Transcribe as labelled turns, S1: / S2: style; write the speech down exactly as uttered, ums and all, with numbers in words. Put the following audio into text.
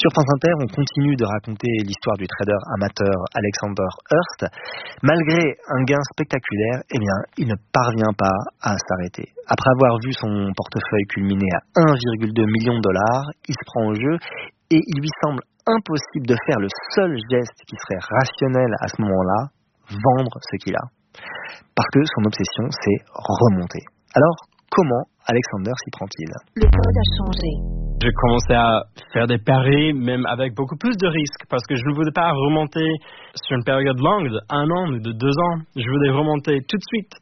S1: Sur France Inter, on continue de raconter l'histoire du trader amateur Alexander Hurst. Malgré un gain spectaculaire, eh bien, il ne parvient pas à s'arrêter. Après avoir vu son portefeuille culminer à un virgule deux million de dollars, il se prend au jeu et il lui semble impossible de faire le seul geste qui serait rationnel à ce moment-là, vendre ce qu'il a. Parce que son obsession, c'est remonter. Alors, comment Alexander s'y prend-il ?
S2: Le code a changé.
S3: J'ai commencé à faire des paris, même avec beaucoup plus de risques, parce que je ne voulais pas remonter sur une période longue de un an ou de deux ans. Je voulais remonter tout de suite.